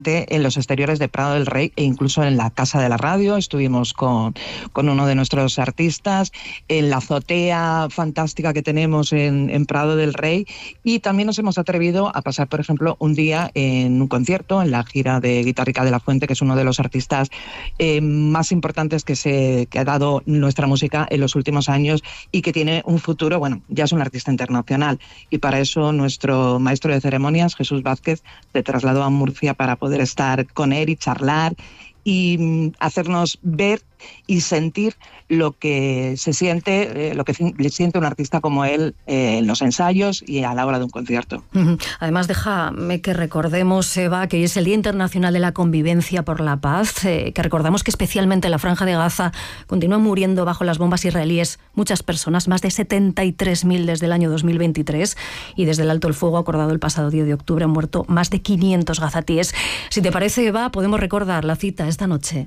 en los exteriores de Prado del Rey e incluso en la Casa de la Radio. Estuvimos con uno de nuestros artistas en la azotea fantástica que tenemos en Prado del Rey, y también nos hemos atrevido a pasar, por ejemplo, un día en un concierto en la gira de Guitarrica de la Fuente, que es uno de los artistas más importantes que ha dado nuestra música en los últimos años y que tiene un futuro, bueno, ya es un artista internacional, y para eso nuestro maestro de ceremonias, Jesús Vázquez, se trasladó a Murcia para poder estar con él y charlar y hacernos ver y sentir lo que se siente, lo que siente un artista como él en los ensayos y a la hora de un concierto. Además, déjame que recordemos, Eva, que hoy es el Día Internacional de la Convivencia por la Paz, que recordamos que especialmente en la Franja de Gaza continúan muriendo bajo las bombas israelíes muchas personas, más de 73.000 desde el año 2023, y desde el alto el fuego acordado el pasado 10 de octubre han muerto más de 500 gazatíes. Si te parece, Eva, podemos recordar la cita esta noche.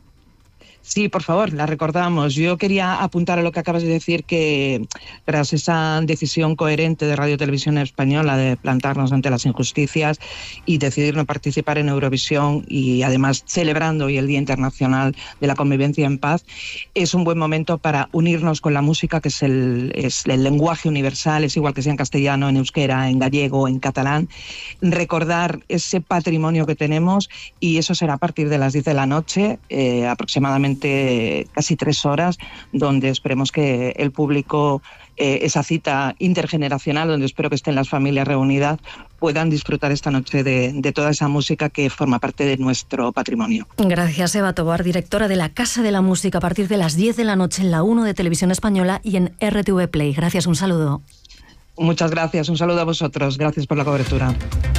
Sí, por favor, la recordamos. Yo quería apuntar a lo que acabas de decir, que tras esa decisión coherente de Radio Televisión Española de plantarnos ante las injusticias y decidir no participar en Eurovisión, y además celebrando hoy el Día Internacional de la Convivencia en Paz, es un buen momento para unirnos con la música, que es el lenguaje universal, es igual que sea en castellano, en euskera, en gallego, en catalán, recordar ese patrimonio que tenemos, y eso será a partir de las 10 de la noche, aproximadamente casi 3 horas, donde esperemos que el público, esa cita intergeneracional, donde espero que estén las familias reunidas, puedan disfrutar esta noche de toda esa música que forma parte de nuestro patrimonio. Gracias, Eva Tobar, directora de la Casa de la Música, a partir de las 10 de la noche en la 1 de Televisión Española y en RTV Play. Gracias, un saludo. Muchas gracias, un saludo a vosotros. Gracias por la cobertura.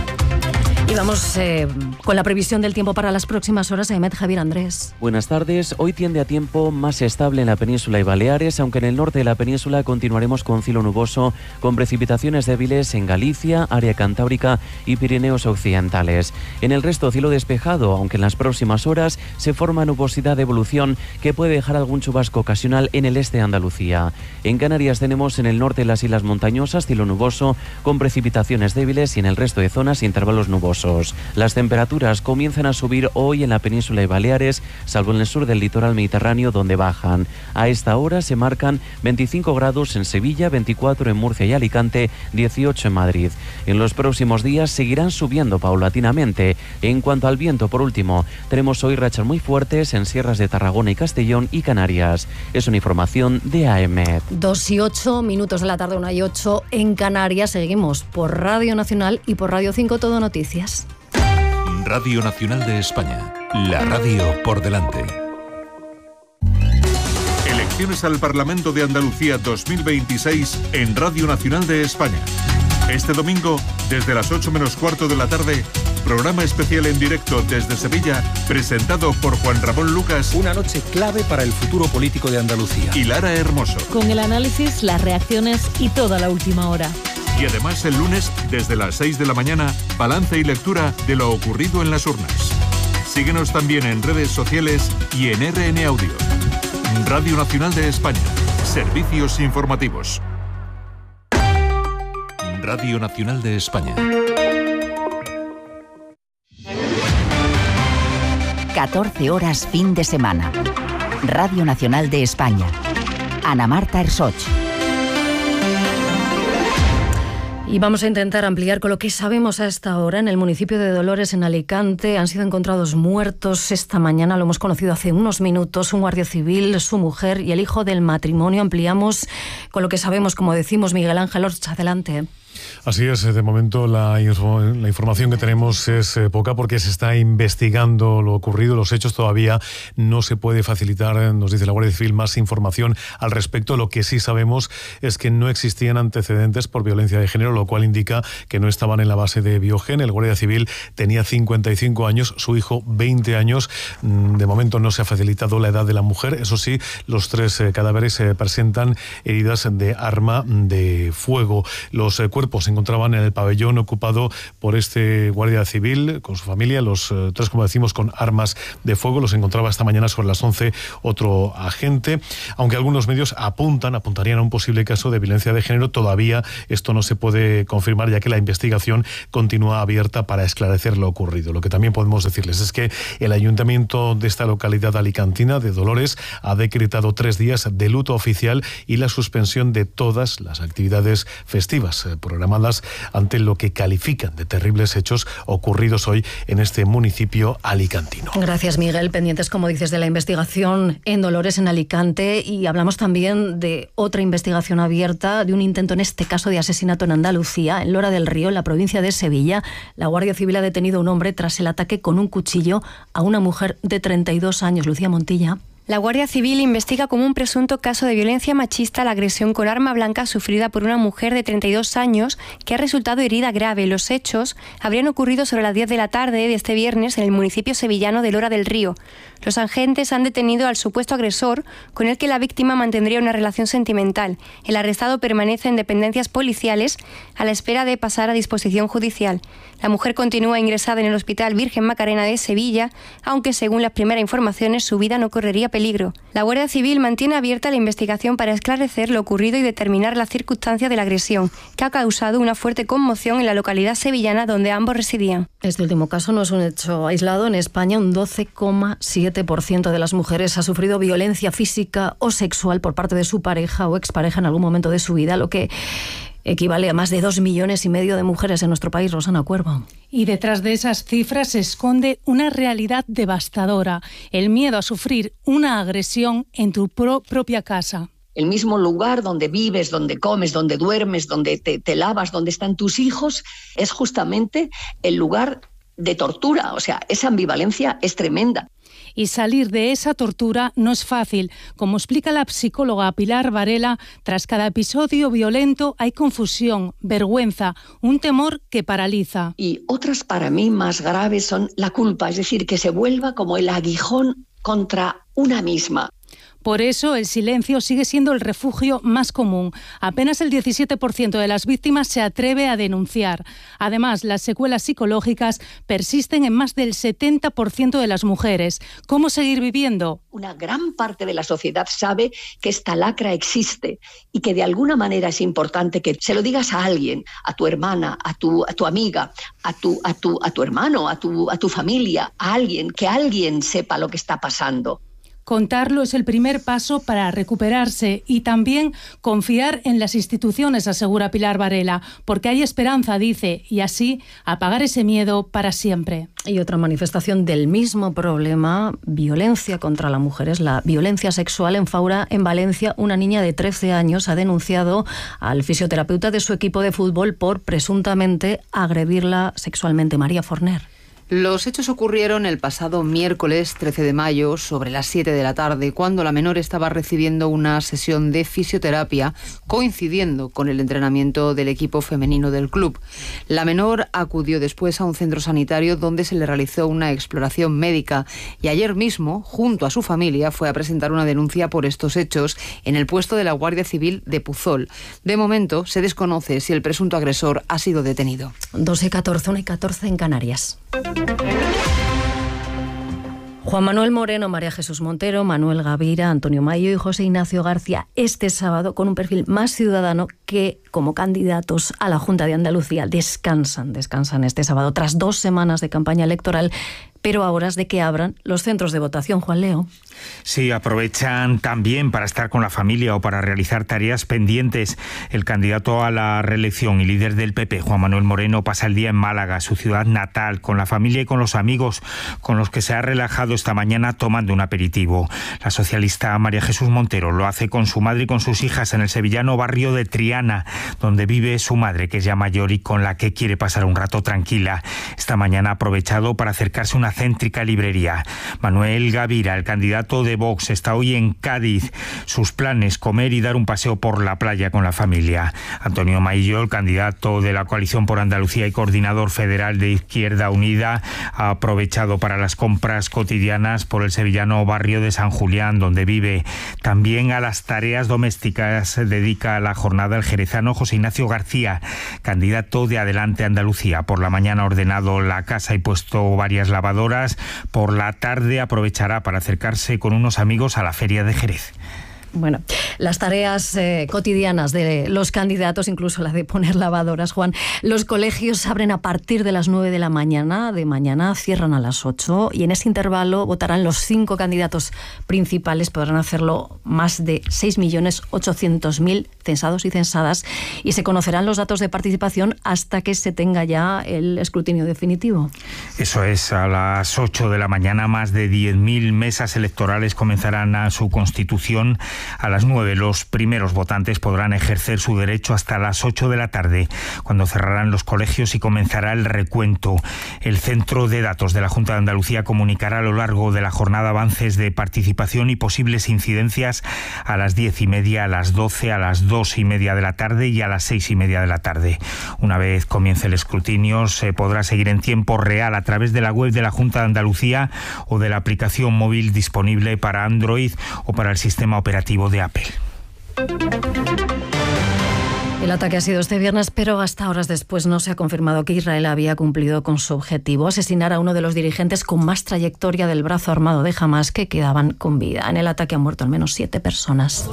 Y vamos con la previsión del tiempo para las próximas horas. Ahmed Javier Andrés. Buenas tardes. Hoy tiende a tiempo más estable en la península y Baleares, aunque en el norte de la península continuaremos con cielo nuboso, con precipitaciones débiles en Galicia, área cantábrica y Pirineos occidentales. En el resto, cielo despejado, aunque en las próximas horas se forma nubosidad de evolución que puede dejar algún chubasco ocasional en el este de Andalucía. En Canarias tenemos en el norte de las islas montañosas cielo nuboso, con precipitaciones débiles, y en el resto de zonas intervalos nubosos. Las temperaturas comienzan a subir hoy en la península y Baleares, salvo en el sur del litoral mediterráneo, donde bajan. A esta hora se marcan 25 grados en Sevilla, 24 en Murcia y Alicante, 18 en Madrid. En los próximos días seguirán subiendo paulatinamente. En cuanto al viento, por último, tenemos hoy rachas muy fuertes en sierras de Tarragona y Castellón y Canarias. Es una información de AEMET. 2:08 de la tarde, 1:08 en Canarias. Seguimos por Radio Nacional y por Radio 5 Todo Noticias. Radio Nacional de España, la radio por delante. Elecciones al Parlamento de Andalucía 2026 en Radio Nacional de España. Este domingo, desde las 8 menos cuarto de la tarde, programa especial en directo desde Sevilla, presentado por Juan Ramón Lucas. Una noche clave para el futuro político de Andalucía. Y Lara Hermoso. Con el análisis, las reacciones y toda la última hora. Y además el lunes, desde las 6 de la mañana, balance y lectura de lo ocurrido en las urnas. Síguenos también en redes sociales y en RN Audio. Radio Nacional de España. Servicios informativos. Radio Nacional de España. 14 horas fin de semana. Radio Nacional de España. Ana Marta Ersoch. Y vamos a intentar ampliar con lo que sabemos a esta hora. En el municipio de Dolores, en Alicante, han sido encontrados muertos esta mañana, lo hemos conocido hace unos minutos, un guardia civil, su mujer y el hijo del matrimonio. Ampliamos con lo que sabemos, como decimos. Miguel Ángel Orts, adelante. Así es, de momento la información que tenemos es poca, porque se está investigando lo ocurrido. Los hechos todavía no se puede facilitar, nos dice la Guardia Civil, más información al respecto. Lo que sí sabemos es que no existían antecedentes por violencia de género, lo cual indica que no estaban en la base de Biogen. El Guardia Civil tenía 55 años, su hijo 20 años. De momento no se ha facilitado la edad de la mujer. Eso sí, los 3 cadáveres presentan heridas de arma de fuego. Los cuerpos cuerpos se encontraban en el pabellón ocupado por este guardia civil con su familia, los tres, como decimos, con armas de fuego. Los encontraba esta mañana sobre las 11 otro agente, aunque algunos medios apuntarían a un posible caso de violencia de género. Todavía esto no se puede confirmar, ya que la investigación continúa abierta para esclarecer lo ocurrido. Lo que también podemos decirles es que el ayuntamiento de esta localidad alicantina de Dolores ha decretado 3 días de luto oficial y la suspensión de todas las actividades festivas programadas ante lo que califican de terribles hechos ocurridos hoy en este municipio alicantino. Gracias, Miguel. Pendientes, como dices, de la investigación en Dolores, en Alicante, y hablamos también de otra investigación abierta, de un intento, en este caso, de asesinato en Andalucía, en Lora del Río, en la provincia de Sevilla. La Guardia Civil ha detenido a un hombre tras el ataque con un cuchillo a una mujer de 32 años. Lucía Montilla. La Guardia Civil investiga como un presunto caso de violencia machista la agresión con arma blanca sufrida por una mujer de 32 años que ha resultado herida grave. Los hechos habrían ocurrido sobre las 10 de la tarde de este viernes en el municipio sevillano de Lora del Río. Los agentes han detenido al supuesto agresor, con el que la víctima mantendría una relación sentimental. El arrestado permanece en dependencias policiales a la espera de pasar a disposición judicial. La mujer continúa ingresada en el Hospital Virgen Macarena de Sevilla, aunque según las primeras informaciones su vida no correría peligro. La Guardia Civil mantiene abierta la investigación para esclarecer lo ocurrido y determinar las circunstancias de la agresión, que ha causado una fuerte conmoción en la localidad sevillana donde ambos residían. Este último caso no es un hecho aislado. En España, un 12,7% de las mujeres ha sufrido violencia física o sexual por parte de su pareja o expareja en algún momento de su vida, lo que equivale a más de 2,5 millones de mujeres en nuestro país. Rosana Cuervo. Y detrás de esas cifras se esconde una realidad devastadora: el miedo a sufrir una agresión en tu propia casa. El mismo lugar donde vives, donde comes, donde duermes, donde te lavas, donde están tus hijos, es justamente el lugar de tortura. O sea, esa ambivalencia es tremenda. Y salir de esa tortura no es fácil. Como explica la psicóloga Pilar Varela, tras cada episodio violento hay confusión, vergüenza, un temor que paraliza. Y otras para mí más graves son la culpa, es decir, que se vuelva como el aguijón contra una misma. Por eso el silencio sigue siendo el refugio más común. Apenas el 17% de las víctimas se atreve a denunciar. Además, las secuelas psicológicas persisten en más del 70% de las mujeres. ¿Cómo seguir viviendo? Una gran parte de la sociedad sabe que esta lacra existe y que de alguna manera es importante que se lo digas a alguien, a tu hermana, a tu amiga, a tu hermano, a tu familia, a alguien, que alguien sepa lo que está pasando. Contarlo es el primer paso para recuperarse y también confiar en las instituciones, asegura Pilar Varela, porque hay esperanza, dice, y así apagar ese miedo para siempre. Y otra manifestación del mismo problema, violencia contra la mujer, es la violencia sexual. En Faura, en Valencia, una niña de 13 años ha denunciado al fisioterapeuta de su equipo de fútbol por presuntamente agredirla sexualmente. María Forner. Los hechos ocurrieron el pasado miércoles 13 de mayo, sobre las 7 de la tarde, cuando la menor estaba recibiendo una sesión de fisioterapia, coincidiendo con el entrenamiento del equipo femenino del club. La menor acudió después a un centro sanitario donde se le realizó una exploración médica y ayer mismo, junto a su familia, fue a presentar una denuncia por estos hechos en el puesto de la Guardia Civil de Puzol. De momento, se desconoce si el presunto agresor ha sido detenido. 2:14, 1:14 en Canarias. Juan Manuel Moreno, María Jesús Montero, Manuel Gavira, Antonio Mayo y José Ignacio García este sábado con un perfil más ciudadano que como candidatos a la Junta de Andalucía. Descansan este sábado tras 2 semanas de campaña electoral, pero a horas de que abran los centros de votación. Juan Leo. Sí, aprovechan también para estar con la familia o para realizar tareas pendientes. El candidato a la reelección y líder del PP, Juan Manuel Moreno, pasa el día en Málaga, su ciudad natal, con la familia y con los amigos, con los que se ha relajado esta mañana tomando un aperitivo. La socialista María Jesús Montero lo hace con su madre y con sus hijas en el sevillano barrio de Triana, donde vive su madre, que es ya mayor y con la que quiere pasar un rato tranquila. Esta mañana ha aprovechado para acercarse a una céntrica librería. Manuel Gavira, el candidato de Vox, está hoy en Cádiz. Sus planes: comer y dar un paseo por la playa con la familia. Antonio Maillo, el candidato de la Coalición por Andalucía y coordinador federal de Izquierda Unida, ha aprovechado para las compras cotidianas por el sevillano barrio de San Julián, donde vive. También a las tareas domésticas se dedica la jornada el jerezano José Ignacio García, candidato de Adelante Andalucía. Por la mañana ha ordenado la casa y puesto varias lavadoras. Por la tarde aprovechará para acercarse con unos amigos a la Feria de Jerez. Bueno, las tareas cotidianas de los candidatos, incluso la de poner lavadoras, Juan. Los colegios abren a partir de las 9 de la mañana. De mañana cierran a las 8 y en ese intervalo votarán los 5 candidatos principales. Podrán hacerlo más de 6.800.000 censados y censadas y se conocerán los datos de participación hasta que se tenga ya el escrutinio definitivo. Eso es, a las 8 de la mañana más de 10.000 mesas electorales comenzarán a su constitución. A las 9 los primeros votantes podrán ejercer su derecho hasta las 8 de la tarde, cuando cerrarán los colegios y comenzará el recuento. El Centro de Datos de la Junta de Andalucía comunicará a lo largo de la jornada avances de participación y posibles incidencias a las 10:30, a las 12, a las 2:30 de la tarde y a las 6:30 de la tarde. Una vez comience el escrutinio, se podrá seguir en tiempo real a través de la web de la Junta de Andalucía o de la aplicación móvil disponible para Android o para el sistema operativo de Apple. El ataque ha sido este viernes, pero hasta horas después no se ha confirmado que Israel había cumplido con su objetivo: asesinar a uno de los dirigentes con más trayectoria del brazo armado de Hamás, que quedaban con vida. En el ataque han muerto al menos 7 personas.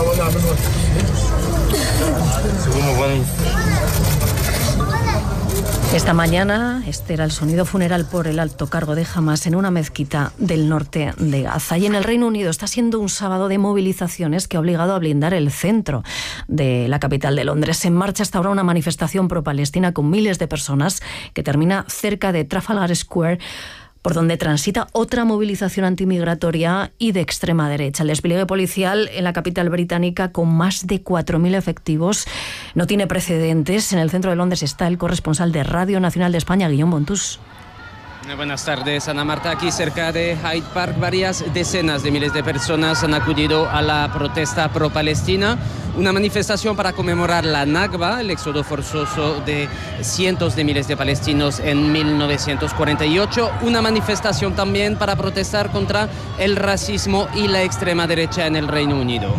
Esta mañana, este era el sonido funeral por el alto cargo de Hamás en una mezquita del norte de Gaza. Y en el Reino Unido está siendo un sábado de movilizaciones que ha obligado a blindar el centro de la capital de Londres. En marcha hasta ahora una manifestación pro-palestina con miles de personas que termina cerca de Trafalgar Square, por donde transita otra movilización antimigratoria y de extrema derecha. El despliegue policial en la capital británica, con más de 4.000 efectivos, no tiene precedentes. En el centro de Londres está el corresponsal de Radio Nacional de España, Guillón Bontús. Buenas tardes, Ana Marta. Aquí cerca de Hyde Park, varias decenas de miles de personas han acudido a la protesta pro-palestina, una manifestación para conmemorar la Nakba, el éxodo forzoso de cientos de miles de palestinos en 1948, una manifestación también para protestar contra el racismo y la extrema derecha en el Reino Unido.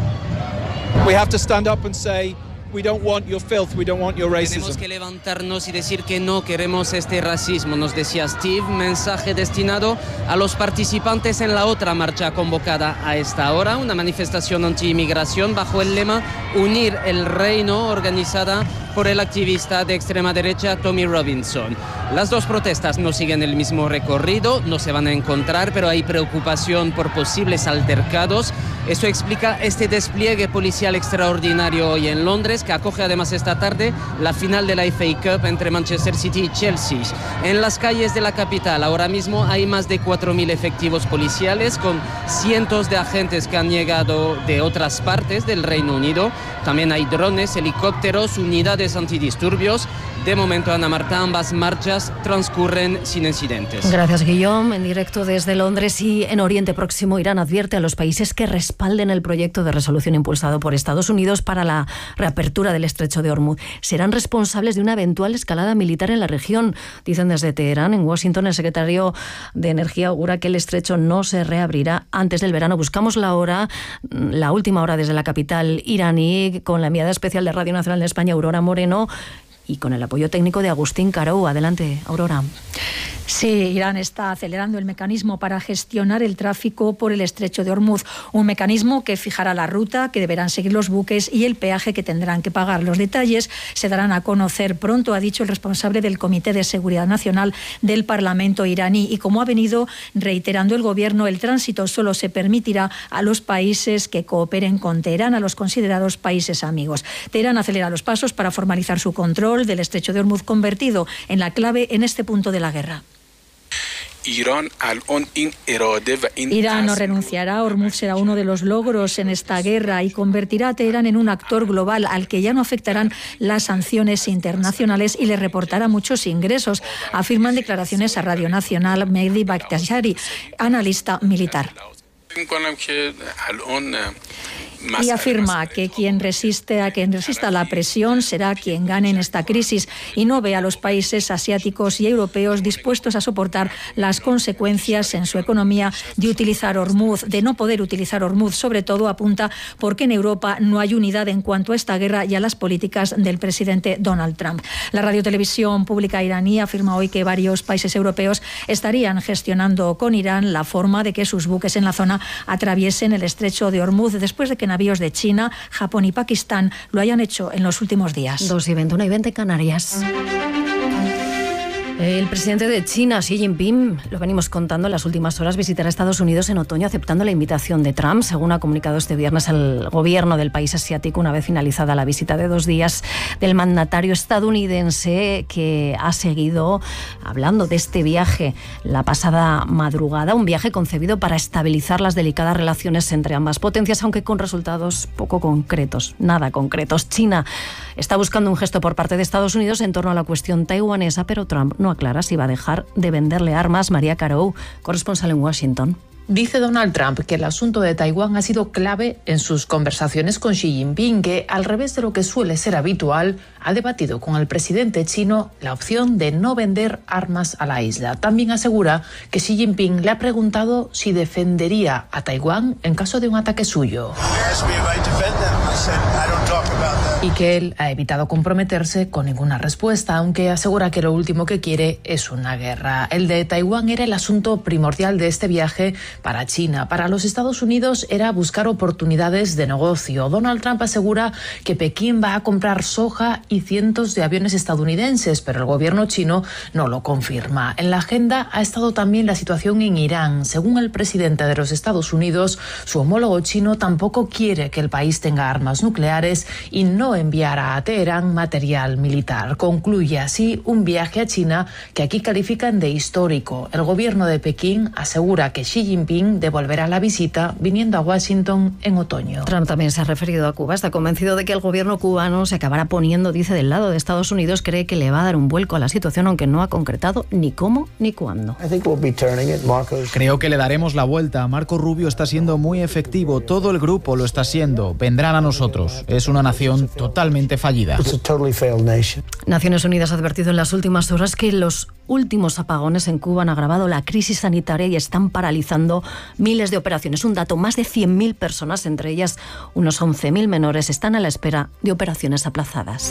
We have to stand up and say, we don't want your filth, we don't want your racism. Tenemos que levantarnos y decir que no queremos este racismo, nos decía Steve, mensaje destinado a los participantes en la otra marcha convocada a esta hora, una manifestación anti-inmigración bajo el lema Unir el Reino, organizada por el activista de extrema derecha Tommy Robinson. Las dos protestas no siguen el mismo recorrido, no se van a encontrar, pero hay preocupación por posibles altercados. Eso explica este despliegue policial extraordinario hoy en Londres, que acoge además esta tarde la final de la FA Cup entre Manchester City y Chelsea. En las calles de la capital ahora mismo hay más de 4.000 efectivos policiales, con cientos de agentes que han llegado de otras partes del Reino Unido. También hay drones, helicópteros, unidades antidisturbios. De momento, Ana Marta, ambas marchas transcurren sin incidentes. Gracias, Guillaume. En directo desde Londres. Y en Oriente Próximo, Irán advierte a los países que respalden el proyecto de resolución impulsado por Estados Unidos para la reapertura del estrecho de Hormuz. Serán responsables de una eventual escalada militar en la región. Dicen desde Teherán. En Washington, el secretario de Energía augura que el estrecho no se reabrirá antes del verano. Buscamos la última hora desde la capital iraní, con la enviada especial de Radio Nacional de España, Aurora Moreno, y con el apoyo técnico de Agustín Carou. Adelante, Aurora. Sí, Irán está acelerando el mecanismo para gestionar el tráfico por el estrecho de Hormuz, un mecanismo que fijará la ruta que deberán seguir los buques y el peaje que tendrán que pagar. Los detalles se darán a conocer pronto, ha dicho el responsable del Comité de Seguridad Nacional del Parlamento iraní. Y como ha venido reiterando el gobierno, el tránsito solo se permitirá a los países que cooperen con Teherán, a los considerados países amigos. Teherán acelera los pasos para formalizar su control del estrecho de Hormuz, convertido en la clave en este punto de la guerra. Irán no renunciará. Hormuz será uno de los logros en esta guerra y convertirá a Teherán en un actor global al que ya no afectarán las sanciones internacionales y le reportará muchos ingresos, afirman declaraciones a Radio Nacional Mehdi Bakhtiari, analista militar. Y afirma que quien resista la presión será quien gane en esta crisis y no ve a los países asiáticos y europeos dispuestos a soportar las consecuencias en su economía de no poder utilizar Hormuz. Sobre todo apunta porque en Europa no hay unidad en cuanto a esta guerra y a las políticas del presidente Donald Trump. La radiotelevisión pública iraní afirma hoy que varios países europeos estarían gestionando con Irán la forma de que sus buques en la zona atraviesen el estrecho de Hormuz después de que navíos de China, Japón y Pakistán lo hayan hecho en los últimos días. 2:21 y 20 Canarias. El presidente de China, Xi Jinping, lo venimos contando en las últimas horas, visitará Estados Unidos en otoño aceptando la invitación de Trump, según ha comunicado este viernes el gobierno del país asiático una vez finalizada la visita de 2 días del mandatario estadounidense, que ha seguido hablando de este viaje la pasada madrugada, un viaje concebido para estabilizar las delicadas relaciones entre ambas potencias, aunque con resultados poco concretos, nada concretos. China está buscando un gesto por parte de Estados Unidos en torno a la cuestión taiwanesa, pero Trump no aclara si va a dejar de venderle armas. María Carou, corresponsal en Washington. Dice Donald Trump que el asunto de Taiwán ha sido clave en sus conversaciones con Xi Jinping, que, al revés de lo que suele ser habitual, ha debatido con el presidente chino la opción de no vender armas a la isla. También asegura que Xi Jinping le ha preguntado si defendería a Taiwán en caso de un ataque suyo. Y que él ha evitado comprometerse con ninguna respuesta, aunque asegura que lo último que quiere es una guerra. El de Taiwán era el asunto primordial de este viaje para China. Para los Estados Unidos era buscar oportunidades de negocio. Donald Trump asegura que Pekín va a comprar soja y cientos de aviones estadounidenses, pero el gobierno chino no lo confirma. En la agenda ha estado también la situación en Irán. Según el presidente de los Estados Unidos, su homólogo chino tampoco quiere que el país tenga armas nucleares y no enviará a Teherán material militar. Concluye así un viaje a China que aquí califican de histórico. El gobierno de Pekín asegura que Xi Jinping devolverá la visita viniendo a Washington en otoño. Trump también se ha referido a Cuba. Está convencido de que el gobierno cubano se acabará poniendo, dice, del lado de Estados Unidos. Cree que le va a dar un vuelco a la situación, aunque no ha concretado ni cómo ni cuándo. Creo que le daremos la vuelta. Marco Rubio está siendo muy efectivo. Todo el grupo lo está siendo. Vendrán a nosotros. Es una nación totalmente fallida. Naciones Unidas ha advertido en las últimas horas que los últimos apagones en Cuba han agravado la crisis sanitaria y están paralizando miles de operaciones. Un dato, más de 100.000 personas, entre ellas unos 11.000 menores, están a la espera de operaciones aplazadas.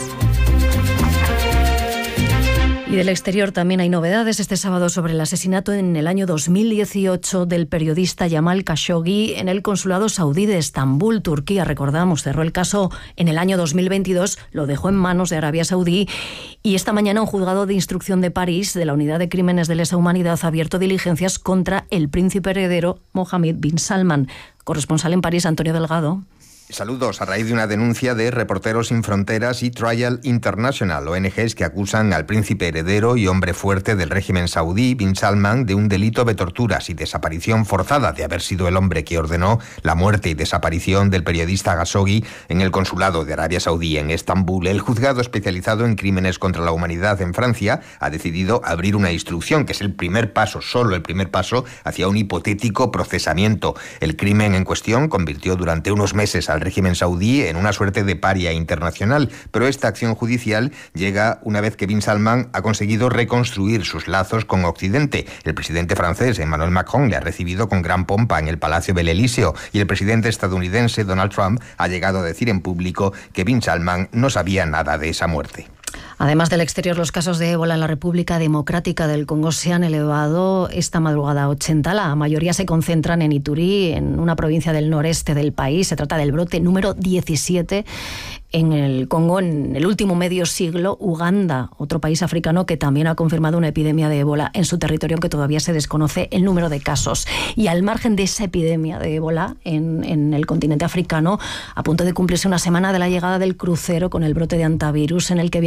Y del exterior también hay novedades este sábado sobre el asesinato en el año 2018 del periodista Jamal Khashoggi en el consulado saudí de Estambul, Turquía. Recordamos, cerró el caso en el año 2022, lo dejó en manos de Arabia Saudí y esta mañana un juzgado de instrucción de París de la Unidad de Crímenes de Lesa Humanidad ha abierto diligencias contra el príncipe heredero Mohammed bin Salman. Corresponsal en París, Antonio Delgado. Saludos. A raíz de una denuncia de Reporteros Sin Fronteras y Trial International, ONGs que acusan al príncipe heredero y hombre fuerte del régimen saudí, bin Salman, de un delito de torturas y desaparición forzada, de haber sido el hombre que ordenó la muerte y desaparición del periodista Khashoggi en el consulado de Arabia Saudí en Estambul. El juzgado especializado en crímenes contra la humanidad en Francia ha decidido abrir una instrucción, que es el primer paso, solo el primer paso, hacia un hipotético procesamiento. El crimen en cuestión convirtió durante unos meses al régimen saudí en una suerte de paria internacional, pero esta acción judicial llega una vez que bin Salman ha conseguido reconstruir sus lazos con Occidente. El presidente francés Emmanuel Macron le ha recibido con gran pompa en el Palacio del Elíseo y el presidente estadounidense Donald Trump ha llegado a decir en público que bin Salman no sabía nada de esa muerte. Además del exterior, los casos de ébola en la República Democrática del Congo se han elevado esta madrugada a 80. La mayoría se concentran en Ituri, en una provincia del noreste del país. Se trata del brote número 17 en el Congo en el último medio siglo. Uganda, otro país africano que también ha confirmado una epidemia de ébola en su territorio, aunque todavía se desconoce el número de casos. Y al margen de esa epidemia de ébola en el continente africano, a punto de cumplirse una semana de la llegada del crucero con el brote de hantavirus en el que viajaban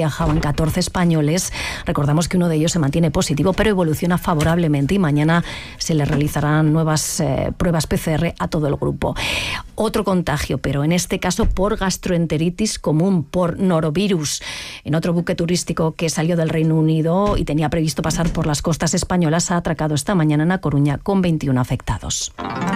14 españoles. Recordamos que uno de ellos se mantiene positivo, pero evoluciona favorablemente y mañana se le realizarán nuevas pruebas PCR a todo el grupo. Otro contagio, pero en este caso por gastroenteritis común, por norovirus. En otro buque turístico que salió del Reino Unido y tenía previsto pasar por las costas españolas, ha atracado esta mañana en A Coruña con 21 afectados.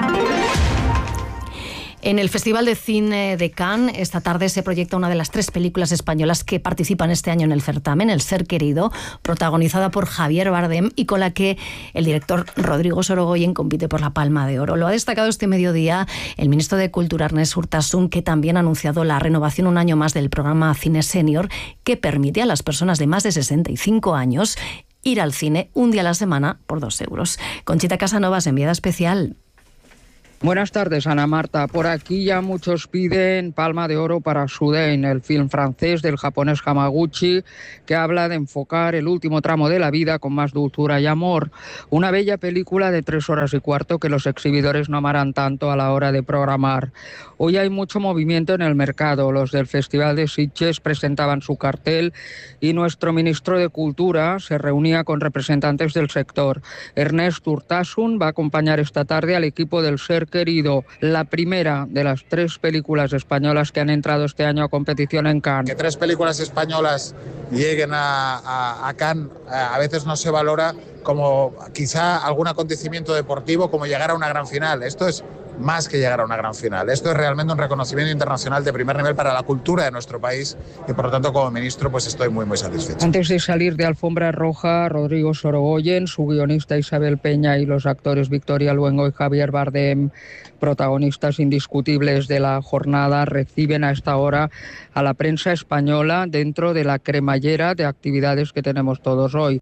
En el Festival de Cine de Cannes, esta tarde se proyecta una de las 3 películas españolas que participan este año en el certamen, El ser querido, protagonizada por Javier Bardem y con la que el director Rodrigo Sorogoyen compite por la Palma de Oro. Lo ha destacado este mediodía el ministro de Cultura, Ernest Urtasun, que también ha anunciado la renovación un año más del programa Cine Senior, que permite a las personas de más de 65 años ir al cine un día a la semana por 2 euros. Conchita Casanovas, enviada especial. Buenas tardes, Ana Marta. Por aquí ya muchos piden Palma de Oro para Soudain, el film francés del japonés Hamaguchi, que habla de enfocar el último tramo de la vida con más dulzura y amor. Una bella película de 3 horas y cuarto que los exhibidores no amarán tanto a la hora de programar. Hoy hay mucho movimiento en el mercado. Los del Festival de Sitges presentaban su cartel y nuestro ministro de Cultura se reunía con representantes del sector. Ernest Urtasun va a acompañar esta tarde al equipo del Ser Querido, la primera de las 3 películas españolas que han entrado este año a competición en Cannes. Que 3 películas españolas lleguen a Cannes a veces no se valora como quizá algún acontecimiento deportivo, como llegar a una gran final. Esto es más que llegar a una gran final. Esto es realmente un reconocimiento internacional de primer nivel para la cultura de nuestro país y por lo tanto como ministro pues estoy muy satisfecho. Antes de salir de alfombra roja, Rodrigo Sorogoyen, su guionista Isabel Peña y los actores Victoria Luengo y Javier Bardem, protagonistas indiscutibles de la jornada, reciben a esta hora a la prensa española dentro de la cremallera de actividades que tenemos todos hoy.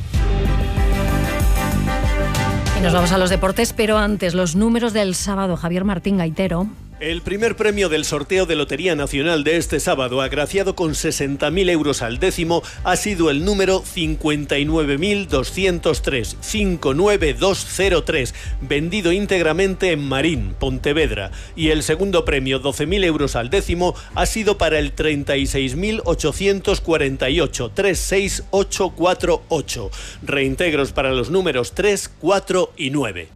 Y nos vamos a los deportes, pero antes los números del sábado. Javier Martín Gaitero. El primer premio del sorteo de Lotería Nacional de este sábado, agraciado con 60.000 euros al décimo, ha sido el número 59.203, 59203, vendido íntegramente en Marín, Pontevedra. Y el segundo premio, 12.000 euros al décimo, ha sido para el 36.848, 36848. Reintegros para los números 3, 4 y 9.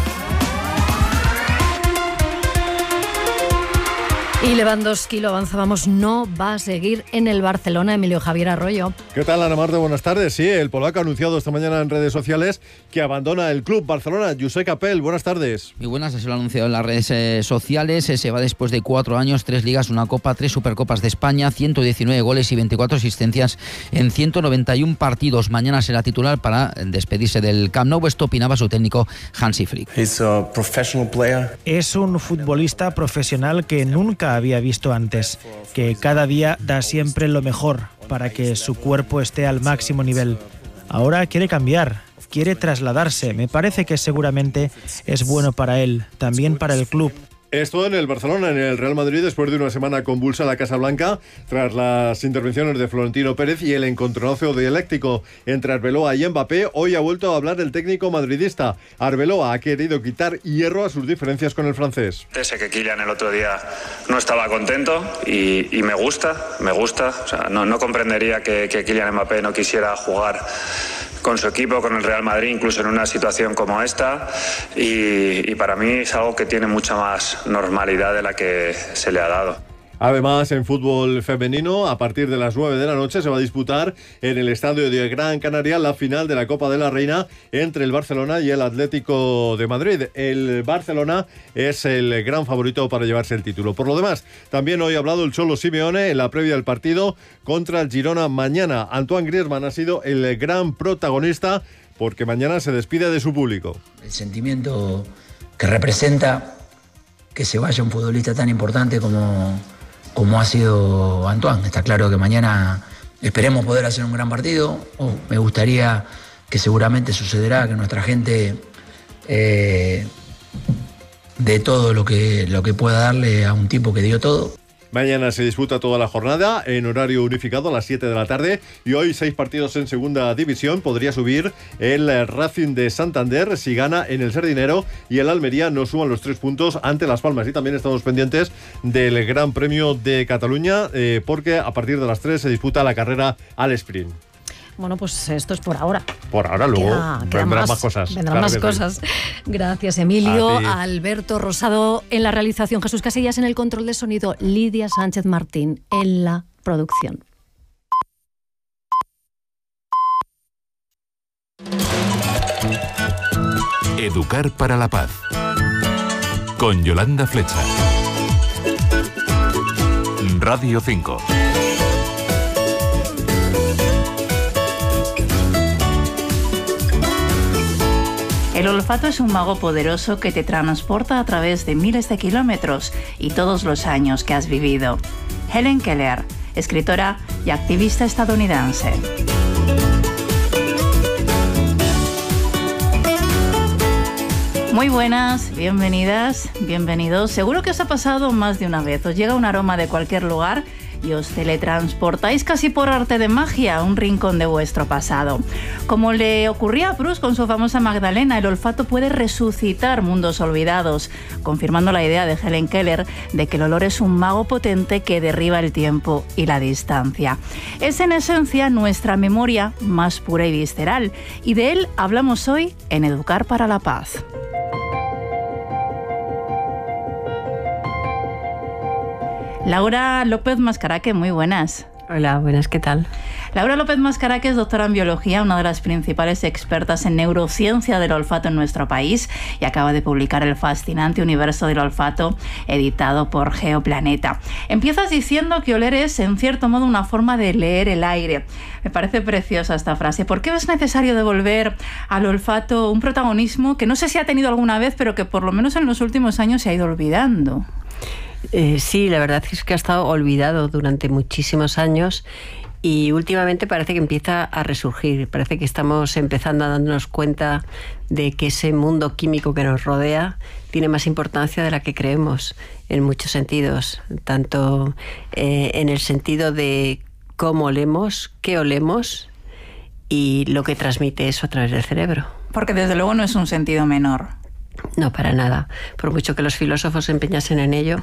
Y Lewandowski, lo avanzábamos, no va a seguir en el Barcelona. Emilio Javier Arroyo. ¿Qué tal, Ana Marta? Buenas tardes. Sí, el polaco ha anunciado esta mañana en redes sociales que abandona el club Barcelona. Josep Capel, buenas tardes. Muy buenas, se lo ha anunciado en las redes sociales. Se va después de 4 años, 3 ligas, una copa, 3 supercopas de España, 119 goles y 24 asistencias en 191 partidos. Mañana será titular para despedirse del Camp Nou. Esto opinaba su técnico Hansi Flick. Es un futbolista profesional que nunca había visto antes, que cada día da siempre lo mejor para que su cuerpo esté al máximo nivel. Ahora quiere cambiar, quiere trasladarse. Me parece que seguramente es bueno para él, también para el club. Esto en el Barcelona, en el Real Madrid, después de una semana convulsa la Casa Blanca, tras las intervenciones de Florentino Pérez y el encontronazo dialéctico entre Arbeloa y Mbappé, hoy ha vuelto a hablar el técnico madridista. Arbeloa ha querido quitar hierro a sus diferencias con el francés. Sé que Kylian el otro día no estaba contento y me gusta. O sea, no comprendería que Kylian Mbappé no quisiera jugar con su equipo, con el Real Madrid, incluso en una situación como esta, y para mí es algo que tiene mucha más normalidad de la que se le ha dado. Además, en fútbol femenino, a partir de las 9 de la noche se va a disputar en el estadio de Gran Canaria la final de la Copa de la Reina entre el Barcelona y el Atlético de Madrid. El Barcelona es el gran favorito para llevarse el título. Por lo demás, también hoy ha hablado el Cholo Simeone en la previa del partido contra el Girona mañana. Antoine Griezmann ha sido el gran protagonista porque mañana se despide de su público. El sentimiento que representa que se vaya un futbolista tan importante como ha sido Antoine. Está claro que mañana esperemos poder hacer un gran partido. Me gustaría, que seguramente sucederá, que nuestra gente dé todo lo que pueda darle a un tipo que dio todo. Mañana se disputa toda la jornada en horario unificado a las 7 de la tarde y hoy 6 partidos en segunda división. Podría subir el Racing de Santander si gana en el Sardinero y el Almería no suman los 3 puntos ante Las Palmas. Y también estamos pendientes del Gran Premio de Cataluña porque a partir de las 3 se disputa la carrera al sprint. Bueno, pues esto es por ahora. Por ahora, luego vendrán más cosas. Vendrán más cosas. Gracias, Emilio. Alberto Rosado en la realización, Jesús Casillas en el control de sonido, Lidia Sánchez Martín en la producción. Educar para la paz. Con Yolanda Flecha. Radio 5. El olfato es un mago poderoso que te transporta a través de miles de kilómetros y todos los años que has vivido. Helen Keller, escritora y activista estadounidense. Muy buenas, bienvenidas, bienvenidos. Seguro que os ha pasado más de una vez. Os llega un aroma de cualquier lugar y os teletransportáis casi por arte de magia a un rincón de vuestro pasado. Como le ocurría a Proust con su famosa Magdalena, el olfato puede resucitar mundos olvidados, confirmando la idea de Helen Keller de que el olor es un mago potente que derriba el tiempo y la distancia. Es en esencia nuestra memoria más pura y visceral, y de él hablamos hoy en Educar para la Paz. Laura López Mascaraque, muy buenas. Hola, buenas, ¿qué tal? Laura López Mascaraque es doctora en biología, una de las principales expertas en neurociencia del olfato en nuestro país, y acaba de publicar El fascinante universo del olfato, editado por Geoplaneta. Empiezas diciendo que oler es, en cierto modo, una forma de leer el aire. Me parece preciosa esta frase. ¿Por qué es necesario devolver al olfato un protagonismo que no sé si ha tenido alguna vez, pero que por lo menos en los últimos años se ha ido olvidando? Sí, la verdad es que ha estado olvidado durante muchísimos años y últimamente parece que empieza a resurgir. Parece que estamos empezando a darnos cuenta de que ese mundo químico que nos rodea tiene más importancia de la que creemos en muchos sentidos, tanto en el sentido de cómo olemos, qué olemos y lo que transmite eso a través del cerebro. Porque desde luego no es un sentido menor. No, para nada. Por mucho que los filósofos se empeñasen en ello,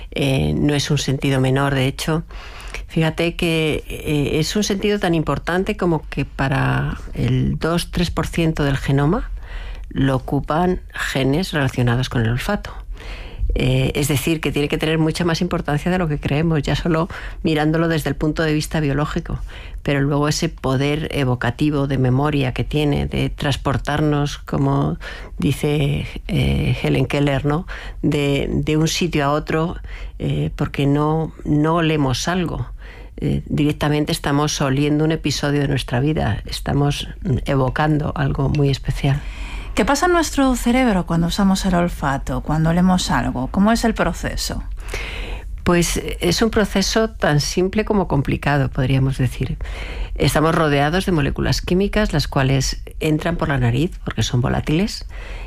no es un sentido menor. De hecho, fíjate que es un sentido tan importante como que para el 2-3% del genoma lo ocupan genes relacionados con el olfato. Es decir, que tiene que tener mucha más importancia de lo que creemos, ya solo mirándolo desde el punto de vista biológico. Pero luego ese poder evocativo de memoria que tiene, de transportarnos, como dice Helen Keller, ¿no? de un sitio a otro, porque no olemos algo. Directamente estamos oliendo un episodio de nuestra vida, estamos evocando algo muy especial. ¿Qué pasa en nuestro cerebro cuando usamos el olfato, cuando olemos algo? ¿Cómo es el proceso? Pues es un proceso tan simple como complicado, podríamos decir. Estamos rodeados de moléculas químicas, las cuales entran por la nariz, porque son volátiles,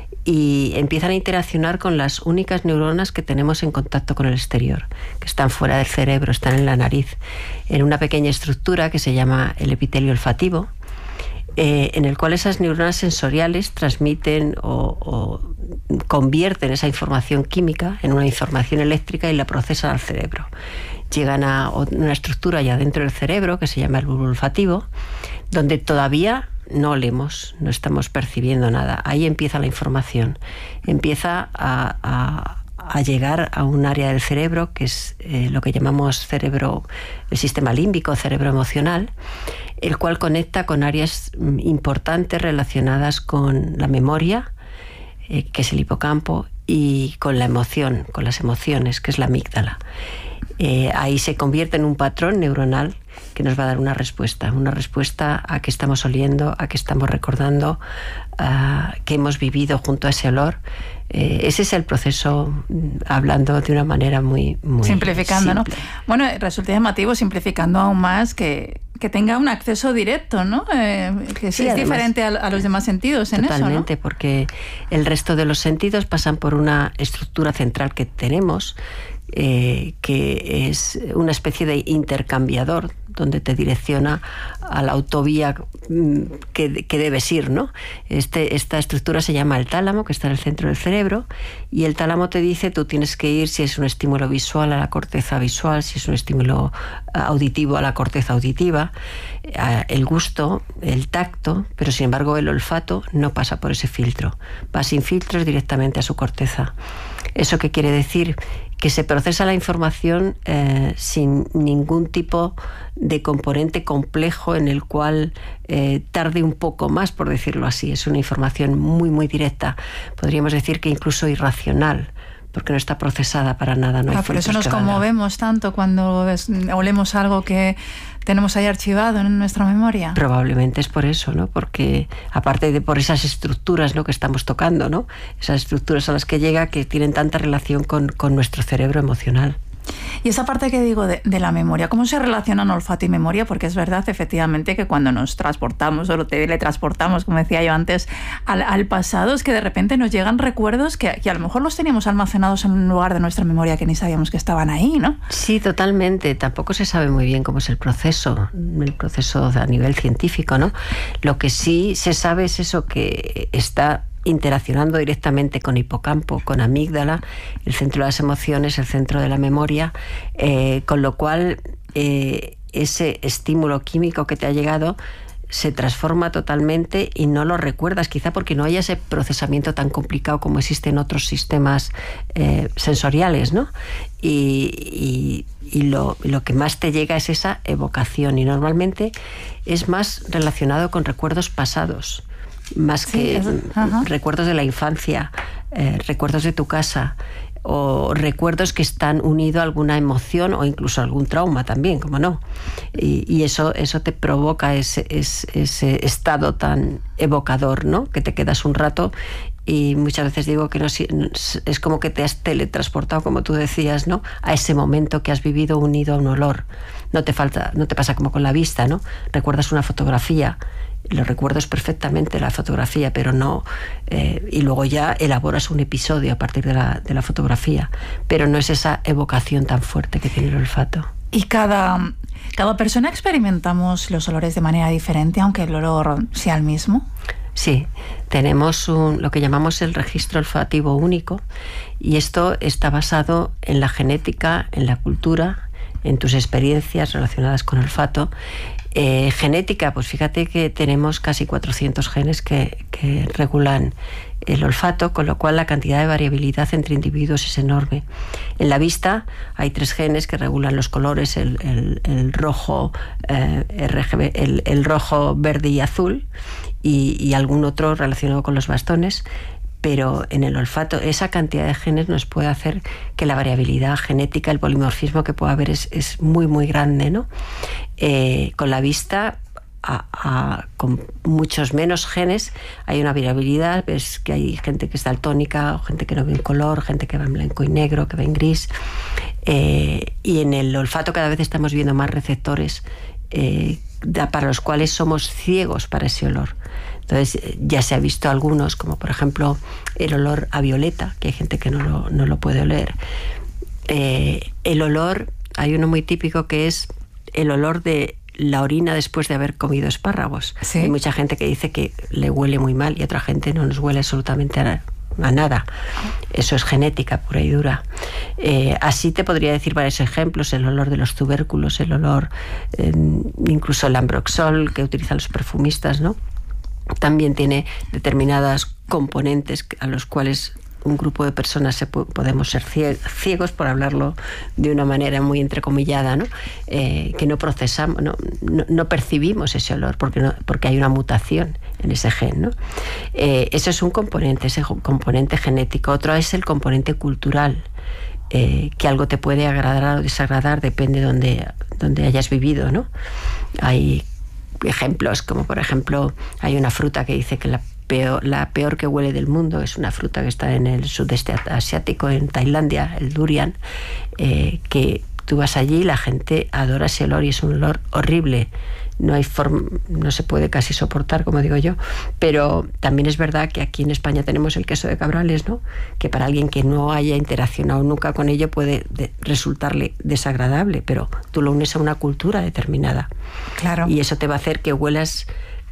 y empiezan a interaccionar con las únicas neuronas que tenemos en contacto con el exterior, que están fuera del cerebro, están en la nariz, en una pequeña estructura que se llama el epitelio olfativo, en el cual esas neuronas sensoriales transmiten o convierten esa información química en una información eléctrica y la procesan al cerebro. Llegan a una estructura ya dentro del cerebro que se llama el bulbo olfativo, donde todavía no olemos, no estamos percibiendo nada. Ahí empieza la información, empieza a llegar a un área del cerebro que es lo que llamamos cerebro, el sistema límbico, cerebro emocional, el cual conecta con áreas importantes relacionadas con la memoria, que es el hipocampo, y con la emoción, con las emociones, que es la amígdala. Ahí se convierte en un patrón neuronal que nos va a dar una respuesta a qué estamos oliendo, a qué estamos recordando, a qué hemos vivido junto a ese olor. Ese es el proceso, hablando de una manera muy simplificando, simple. ¿no? Bueno, resulta llamativo, simplificando aún más, que tenga un acceso directo, ¿no? Que sí, es diferente a los demás sentidos en eso, ¿no? que es una especie de intercambiador donde te direcciona a la autovía que debes ir, ¿no? Esta estructura se llama el tálamo, que está en el centro del cerebro, y el tálamo te dice tú tienes que ir, si es un estímulo visual, a la corteza visual, si es un estímulo auditivo, a la corteza auditiva, el gusto, el tacto, pero sin embargo el olfato no pasa por ese filtro, va sin filtros directamente a su corteza. ¿Eso qué quiere decir? Que se procesa la información sin ningún tipo de componente complejo en el cual tarde un poco más, por decirlo así. Es una información muy, muy directa. Podríamos decir que incluso irracional, porque no está procesada para nada. Por eso nos conmovemos tanto cuando olemos algo que tenemos ahí archivado en nuestra memoria. Probablemente es por eso, ¿no? Porque aparte de por esas estructuras, ¿no?, que estamos tocando, ¿no? Esas estructuras a las que llega, que tienen tanta relación con nuestro cerebro emocional. Y esa parte que digo de la memoria, ¿cómo se relacionan olfato y memoria? Porque es verdad, efectivamente, que cuando nos transportamos o teletransportamos, como decía yo antes, al pasado, es que de repente nos llegan recuerdos que a lo mejor los teníamos almacenados en un lugar de nuestra memoria que ni sabíamos que estaban ahí, ¿no? Sí, totalmente. Tampoco se sabe muy bien cómo es el proceso a nivel científico, ¿no? Lo que sí se sabe es eso, que está interaccionando directamente con hipocampo, con amígdala, el centro de las emociones, el centro de la memoria, con lo cual ese estímulo químico que te ha llegado se transforma totalmente y no lo recuerdas, quizá porque no haya ese procesamiento tan complicado como existe en otros sistemas sensoriales, ¿no? Y lo que más te llega es esa evocación, y normalmente es más relacionado con recuerdos pasados, más que recuerdos de la infancia, recuerdos de tu casa, o recuerdos que están unidos a alguna emoción o incluso a algún trauma también, como no. Y eso te provoca ese estado tan evocador, ¿no? Que te quedas un rato. Y muchas veces digo que no, es como que te has teletransportado, como tú decías, ¿no?, a ese momento que has vivido unido a un olor. No te pasa como con la vista, ¿no? Recuerdas una fotografía, lo recuerdas perfectamente la fotografía, pero no, y luego ya elaboras un episodio a partir de la fotografía, pero no es esa evocación tan fuerte que tiene el olfato. Y cada persona experimentamos los olores de manera diferente, aunque el olor sea el mismo. Sí, tenemos lo que llamamos el registro olfativo único, y esto está basado en la genética, en la cultura, en tus experiencias relacionadas con olfato. Genética, pues fíjate que tenemos casi 400 genes que regulan el olfato, con lo cual la cantidad de variabilidad entre individuos es enorme. En la vista hay 3 genes que regulan los colores, el rojo, RGB, el rojo, verde y azul, y algún otro relacionado con los bastones. Pero en el olfato esa cantidad de genes nos puede hacer que la variabilidad genética, el polimorfismo que pueda haber es muy, muy grande, ¿no? Con la vista, con muchos menos genes, hay una variabilidad. Ves que hay gente que es daltónica, o gente que no ve en color, gente que ve en blanco y negro, que ve en gris. Y en el olfato cada vez estamos viendo más receptores para los cuales somos ciegos para ese olor. Entonces ya se ha visto algunos, como por ejemplo el olor a violeta, que hay gente que no lo puede oler. El olor, hay uno muy típico que es el olor de la orina después de haber comido espárragos. ¿Sí? Hay mucha gente que dice que le huele muy mal y otra gente no nos huele absolutamente a nada. Eso es genética pura y dura. Así te podría decir varios ejemplos: el olor de los tubérculos, el olor, incluso el ambroxol que utilizan los perfumistas, ¿no? También tiene determinadas componentes a los cuales un grupo de personas podemos ser ciegos, por hablarlo de una manera muy entrecomillada, ¿no? Que no procesamos, no percibimos ese olor porque hay una mutación en ese gen, ¿no? Eso es un componente, ese componente genético. Otro es el componente cultural, que algo te puede agradar o desagradar, depende de donde hayas vivido, ¿no? Hay ejemplos, como por ejemplo hay una fruta que dice que la peor que huele del mundo es una fruta que está en el sudeste asiático, en Tailandia, el durian, que tú vas allí y la gente adora ese olor y es un olor horrible. no se puede casi soportar, como digo yo. Pero también es verdad que aquí en España tenemos el queso de Cabrales, ¿no? Que para alguien que no haya interaccionado nunca con ello puede resultarle desagradable, pero tú lo unes a una cultura determinada. Claro. Y eso te va a hacer que huelas,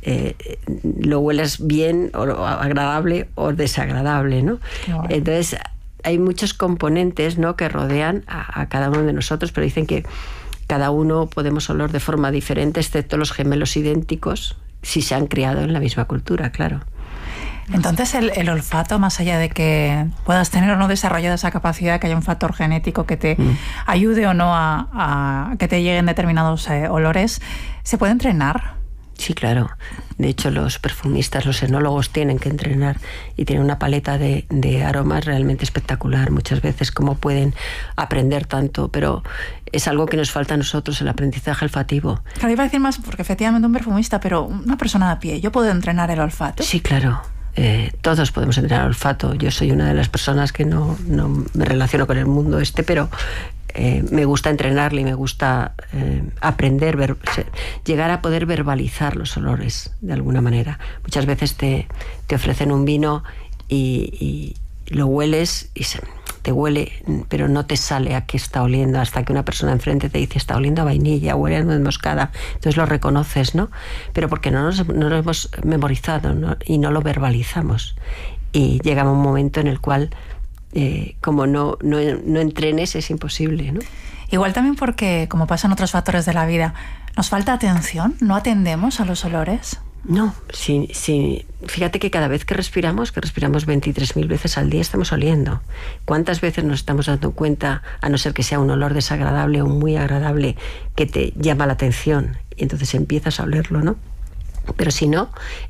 lo huelas bien o agradable o desagradable, ¿no? Bueno. Entonces hay muchos componentes, ¿no?, que rodean a cada uno de nosotros, pero dicen que cada uno podemos oler de forma diferente, excepto los gemelos idénticos, si se han criado en la misma cultura, claro. Entonces el olfato, más allá de que puedas tener o no desarrollada esa capacidad, que haya un factor genético que te ayude o no a que te lleguen determinados olores, ¿se puede entrenar? Sí, claro. De hecho, los perfumistas, los enólogos tienen que entrenar y tienen una paleta de aromas realmente espectacular. Muchas veces cómo pueden aprender tanto, pero es algo que nos falta a nosotros, el aprendizaje olfativo. Claro, iba a decir más, porque efectivamente un perfumista, pero una persona a pie, ¿yo puedo entrenar el olfato? Sí, claro. Todos podemos entrenar el olfato. Yo soy una de las personas que no me relaciono con el mundo pero me gusta entrenarle y me gusta aprender, llegar a poder verbalizar los olores de alguna manera. Muchas veces te ofrecen un vino y lo hueles y te huele, pero no te sale a qué está oliendo, hasta que una persona enfrente te dice está oliendo a vainilla, huele a nuez moscada, entonces lo reconoces, ¿no? Pero porque no lo hemos memorizado, ¿no? Y no lo verbalizamos. Y llega un momento en el cual como no entrenes, es imposible, ¿no? Igual también porque, como pasa en otros factores de la vida, ¿nos falta atención? ¿No atendemos a los olores? No, sí. Fíjate que cada vez que respiramos 23.000 veces al día, estamos oliendo. ¿Cuántas veces nos estamos dando cuenta, a no ser que sea un olor desagradable o muy agradable, que te llama la atención y entonces empiezas a olerlo, ¿no? Pero si no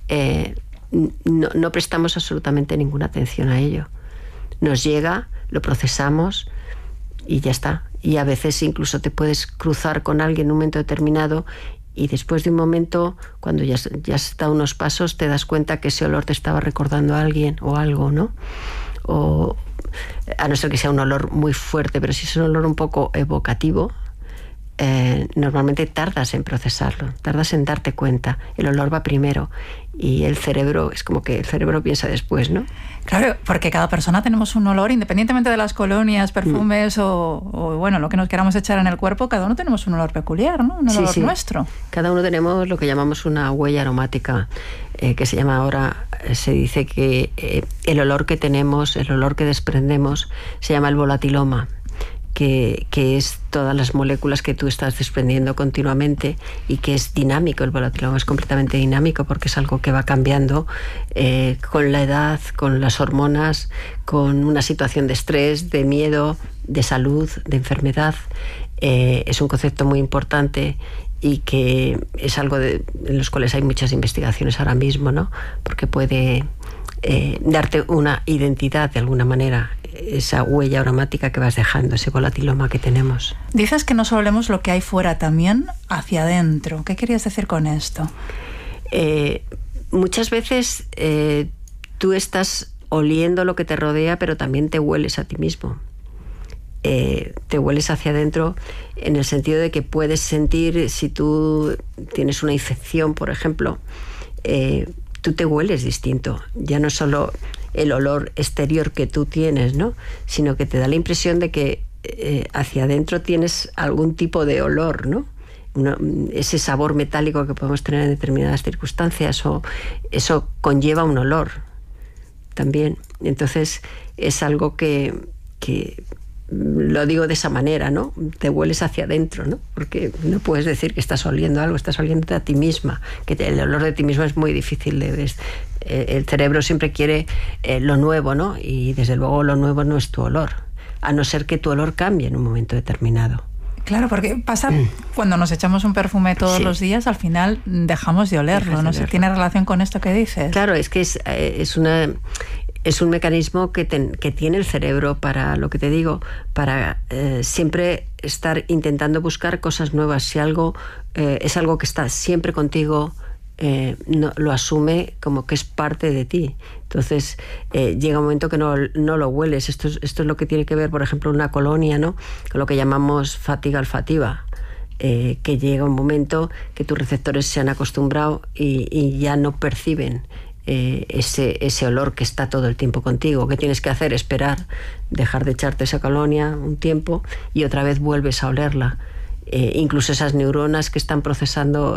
prestamos absolutamente ninguna atención a ello. Nos llega, lo procesamos y ya está. Y a veces incluso te puedes cruzar con alguien en un momento determinado y después de un momento, cuando ya has dado unos pasos, te das cuenta que ese olor te estaba recordando a alguien o algo, ¿no? O a no ser que sea un olor muy fuerte, pero si es un olor un poco evocativo, normalmente tardas en procesarlo, tardas en darte cuenta. El olor va primero y el cerebro, es como que el cerebro piensa después, ¿no? Claro, porque cada persona tenemos un olor, independientemente de las colonias, perfumes o bueno, lo que nos queramos echar en el cuerpo, cada uno tenemos un olor peculiar, ¿no? Un olor nuestro. Cada uno tenemos lo que llamamos una huella aromática, que se llama ahora, se dice que el olor que tenemos, el olor que desprendemos, se llama el volatiloma. Que es todas las moléculas que tú estás desprendiendo continuamente y que es dinámico. El volatiloma es completamente dinámico porque es algo que va cambiando con la edad, con las hormonas, con una situación de estrés, de miedo, de salud, de enfermedad. Es un concepto muy importante y que es algo en los cuales hay muchas investigaciones ahora mismo, ¿no? Porque puede darte una identidad de alguna manera, esa huella aromática que vas dejando, ese volatiloma que tenemos. Dices que no solo olemos lo que hay fuera, también hacia adentro. ¿Qué querías decir con esto? Muchas veces tú estás oliendo lo que te rodea, pero también te hueles a ti mismo. Te hueles hacia adentro en el sentido de que puedes sentir, si tú tienes una infección, por ejemplo, tú te hueles distinto. Ya no solo el olor exterior que tú tienes, ¿no? Sino que te da la impresión de que hacia adentro tienes algún tipo de olor, ¿no? Ese sabor metálico que podemos tener en determinadas circunstancias, o eso conlleva un olor también. Entonces es algo que lo digo de esa manera, ¿no? Te hueles hacia adentro, ¿no? Porque no puedes decir que estás oliendo algo, estás oliendo a ti misma, que el olor de ti misma es muy difícil de ver. El cerebro siempre quiere lo nuevo, ¿no? Y desde luego lo nuevo no es tu olor, a no ser que tu olor cambie en un momento determinado. Claro, porque pasa cuando nos echamos un perfume todos los días, al final dejamos de olerlo, ¿no? ¿Tiene relación con esto que dices? Claro, es que es un mecanismo que tiene el cerebro para, lo que te digo, para siempre estar intentando buscar cosas nuevas. Si algo es algo que está siempre contigo, no, lo asume como que es parte de ti. Entonces llega un momento que no lo hueles. Esto es lo que tiene que ver, por ejemplo, una colonia, ¿no? Con lo que llamamos fatiga olfativa. que llega un momento que tus receptores se han acostumbrado y ya no perciben ese olor que está todo el tiempo contigo. ¿Qué tienes que hacer? Esperar, dejar de echarte esa colonia un tiempo y otra vez vuelves a olerla. Incluso esas neuronas que están procesando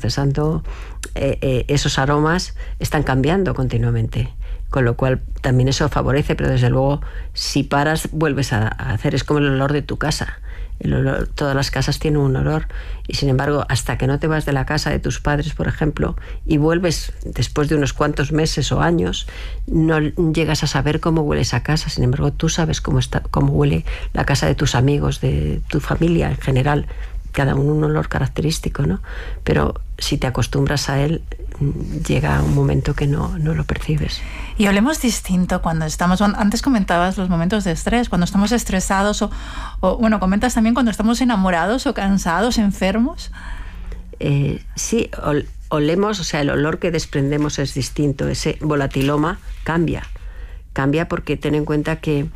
esos aromas están cambiando continuamente, con lo cual también eso favorece, pero desde luego si paras vuelves a hacer, es como el olor de tu casa. El olor, todas las casas tienen un olor y sin embargo hasta que no te vas de la casa de tus padres, por ejemplo, y vuelves después de unos cuantos meses o años, no llegas a saber cómo huele esa casa. Sin embargo, tú sabes cómo huele la casa de tus amigos, de tu familia en general, cada uno un olor característico, ¿no? Pero si te acostumbras a él, llega un momento que no lo percibes. Y olemos distinto cuando estamos... Antes comentabas los momentos de estrés, cuando estamos estresados o bueno, comentas también cuando estamos enamorados o cansados, enfermos. Sí, olemos, o sea, el olor que desprendemos es distinto. Ese volatiloma cambia porque ten en cuenta que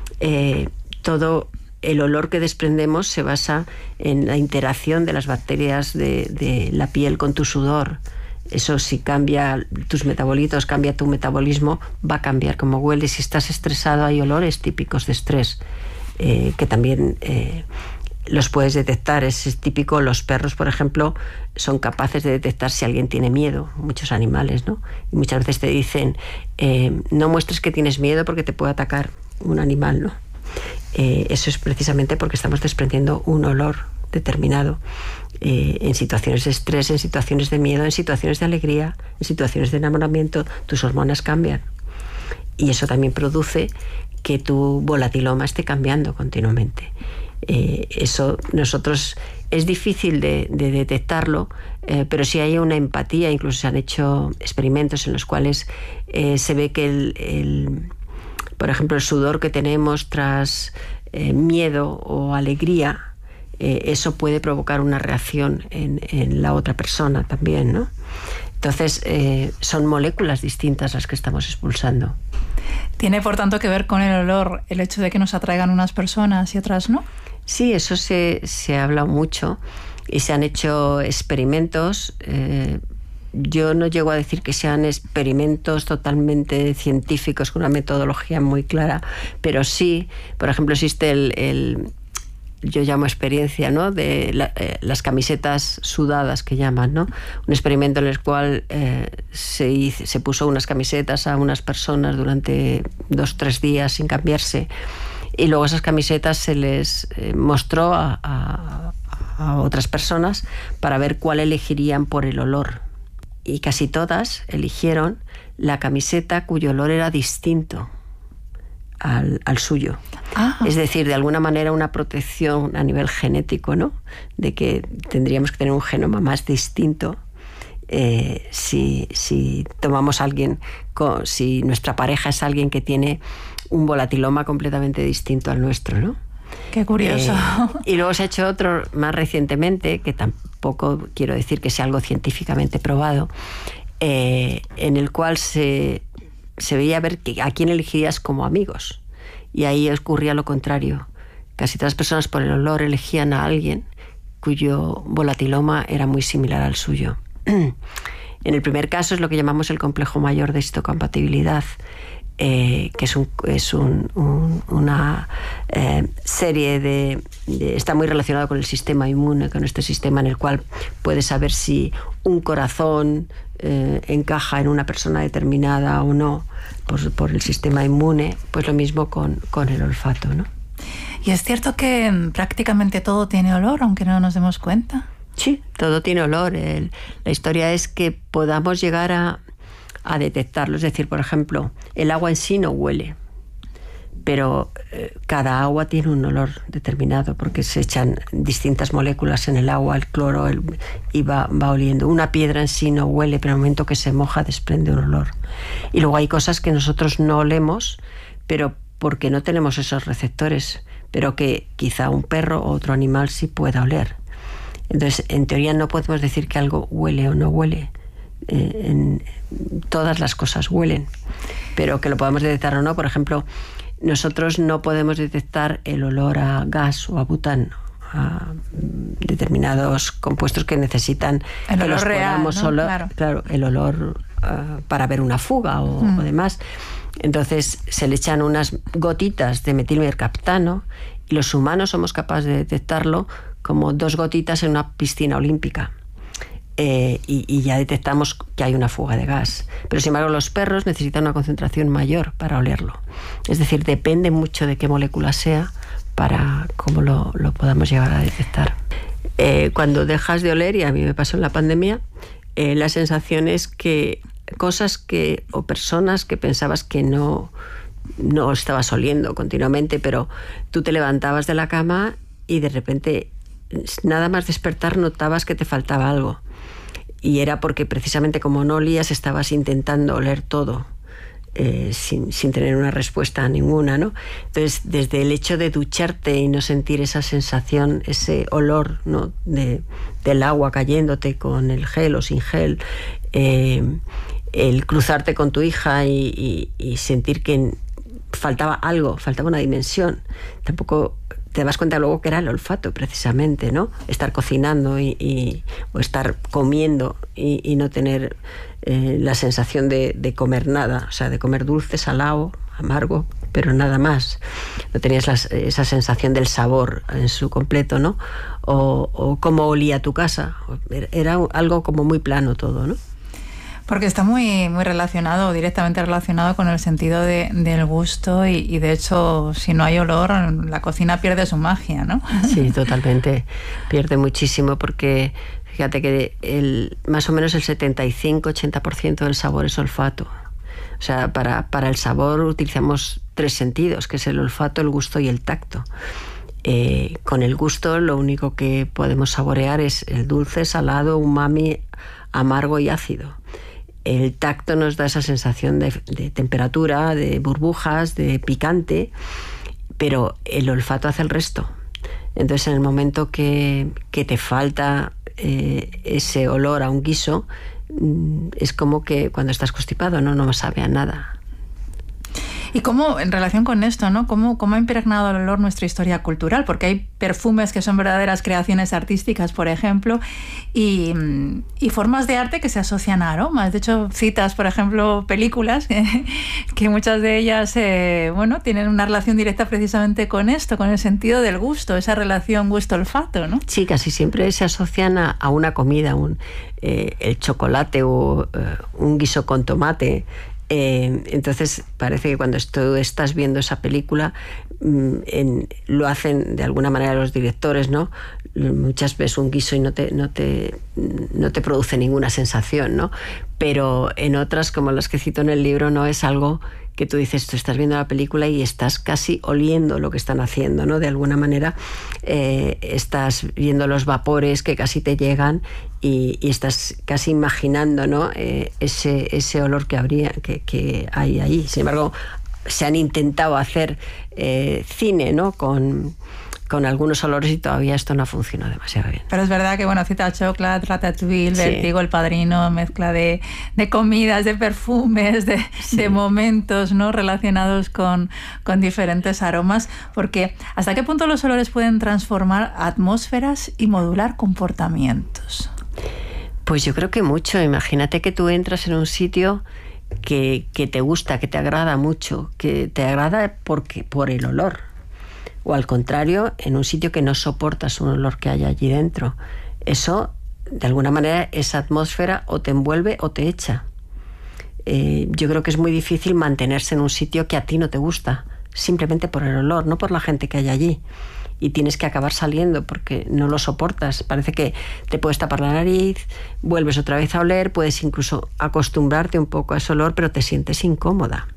todo el olor que desprendemos se basa en la interacción de las bacterias de la piel con tu sudor. Eso, si cambia tus metabolitos, cambia tu metabolismo, va a cambiar cómo huele. Si estás estresado, hay olores típicos de estrés que también los puedes detectar. Es típico, los perros, por ejemplo, son capaces de detectar si alguien tiene miedo, muchos animales, ¿no? Y muchas veces te dicen, no muestres que tienes miedo porque te puede atacar un animal, ¿no? Eso es precisamente porque estamos desprendiendo un olor determinado en situaciones de estrés, en situaciones de miedo, en situaciones de alegría, en situaciones de enamoramiento. Tus hormonas cambian y eso también produce que tu volatiloma esté cambiando continuamente. Eso nosotros es difícil de detectarlo, pero sí hay una empatía. Incluso se han hecho experimentos en los cuales se ve que por ejemplo, el sudor que tenemos tras miedo o alegría, eso puede provocar una reacción en la otra persona también, ¿no? Entonces, son moléculas distintas las que estamos expulsando. ¿Tiene, por tanto, que ver con el olor el hecho de que nos atraigan unas personas y otras no? Sí, eso se ha hablado mucho y se han hecho experimentos. Yo no llego a decir que sean experimentos totalmente científicos con una metodología muy clara, pero sí, por ejemplo, existe yo llamo experiencia, ¿no?, de las camisetas sudadas que llaman, ¿no? Un experimento en el cual se puso unas camisetas a unas personas durante 2-3 días sin cambiarse y luego esas camisetas se les mostró a otras personas para ver cuál elegirían por el olor. Y casi todas eligieron la camiseta cuyo olor era distinto al suyo. Es decir, de alguna manera una protección a nivel genético, ¿no? De que tendríamos que tener un genoma más distinto si tomamos a alguien, si nuestra pareja es alguien que tiene un volatiloma completamente distinto al nuestro, ¿no? Qué curioso. Y luego se ha hecho otro más recientemente, que tampoco quiero decir que sea algo científicamente probado, en el cual se veía ver a quién elegirías como amigos. Y ahí ocurría lo contrario. Casi todas las personas por el olor elegían a alguien cuyo volatiloma era muy similar al suyo. En el primer caso es lo que llamamos el complejo mayor de histocompatibilidad, que es una serie está muy relacionado con el sistema inmune, con este sistema en el cual puedes saber si un corazón encaja en una persona determinada o no por el sistema inmune. Pues lo mismo con el olfato, ¿no? ¿Y es cierto que prácticamente todo tiene olor, aunque no nos demos cuenta? Sí, todo tiene olor. La historia es que podamos llegar a detectarlo. Es decir, por ejemplo, el agua en sí no huele, pero cada agua tiene un olor determinado porque se echan distintas moléculas en el agua, el cloro, y va oliendo. Una piedra en sí no huele, pero en el momento que se moja desprende un olor. Y luego hay cosas que nosotros no olemos, pero porque no tenemos esos receptores, pero que quizá un perro o otro animal sí pueda oler. Entonces, en teoría no podemos decir que algo huele o no huele. Todas las cosas huelen, pero que lo podamos detectar o no. Por ejemplo, nosotros no podemos detectar el olor a gas o a butano. determinados compuestos que necesitan el que los real, podamos ¿no? claro, el olor para ver una fuga o demás. Entonces se le echan unas gotitas de metilmercaptano y los humanos somos capaces de detectarlo como 2 gotitas en una piscina olímpica. Y ya detectamos que hay una fuga de gas. Pero sin embargo los perros necesitan una concentración mayor para olerlo. Es decir, depende mucho de qué molécula sea para cómo lo podamos llegar a detectar. Cuando dejas de oler, y a mí me pasó en la pandemia, la sensación es que cosas o personas que pensabas que no estabas oliendo continuamente, pero tú te levantabas de la cama y de repente, nada más despertar, notabas que te faltaba algo. Y era porque precisamente como no olías, estabas intentando oler todo, sin tener una respuesta ninguna, ¿no? Entonces, desde el hecho de ducharte y no sentir esa sensación, ese olor, ¿no?, del agua cayéndote con el gel o sin gel, el cruzarte con tu hija y sentir que faltaba algo, faltaba una dimensión. Tampoco te das cuenta luego que era el olfato, precisamente, ¿no? Estar cocinando o estar comiendo y no tener la sensación de comer nada, o sea, de comer dulce, salado, amargo, pero nada más. No tenías esa sensación del sabor en su completo, ¿no? O cómo olía tu casa. Era algo como muy plano todo, ¿no? Porque está muy, muy relacionado, directamente relacionado con el sentido del gusto y de hecho, si no hay olor, la cocina pierde su magia, ¿no? Sí, totalmente. Pierde muchísimo porque fíjate que más o menos el 75-80% del sabor es olfato. O sea, para el sabor utilizamos 3 sentidos, que es el olfato, el gusto y el tacto. Con el gusto lo único que podemos saborear es el dulce, salado, umami, amargo y ácido. El tacto nos da esa sensación de temperatura, de burbujas, de picante, pero el olfato hace el resto. Entonces, en el momento que te falta ese olor a un guiso, es como que cuando estás constipado no sabe a nada. ¿Y cómo, en relación con esto, ¿no? ¿Cómo ha impregnado el olor nuestra historia cultural? Porque hay perfumes que son verdaderas creaciones artísticas, por ejemplo, y formas de arte que se asocian a aromas. De hecho, citas, por ejemplo, películas que muchas de ellas tienen una relación directa precisamente con esto, con el sentido del gusto, esa relación gusto-olfato, ¿no? Sí, casi siempre se asocian a una comida, el chocolate o un guiso con tomate. Entonces parece que cuando tú estás viendo esa película lo hacen de alguna manera los directores, ¿no? Muchas veces un guiso y no te produce ninguna sensación, ¿no? Pero en otras, como las que cito en el libro, no es algo que tú dices, tú estás viendo la película y estás casi oliendo lo que están haciendo, ¿no? De alguna manera estás viendo los vapores que casi te llegan y estás casi imaginando, ¿no? Ese olor que hay ahí. Sin embargo, se han intentado hacer cine, ¿no? Con algunos olores y todavía esto no ha funcionado demasiado bien. Pero es verdad que, cita Chocolate, Ratatouille, sí. Vértigo, El Padrino, mezcla de comidas, de perfumes, de momentos, ¿no? Relacionados con diferentes aromas, porque ¿hasta qué punto los olores pueden transformar atmósferas y modular comportamientos? Pues yo creo que mucho. Imagínate que tú entras en un sitio que te gusta, que te agrada mucho, que te agrada por el olor. O al contrario, en un sitio que no soportas un olor que hay allí dentro. Eso, de alguna manera, esa atmósfera o te envuelve o te echa. Yo creo que es muy difícil mantenerse en un sitio que a ti no te gusta, simplemente por el olor, no por la gente que hay allí. Y tienes que acabar saliendo porque no lo soportas. Parece que te puedes tapar la nariz, vuelves otra vez a oler, puedes incluso acostumbrarte un poco a ese olor, pero te sientes incómoda.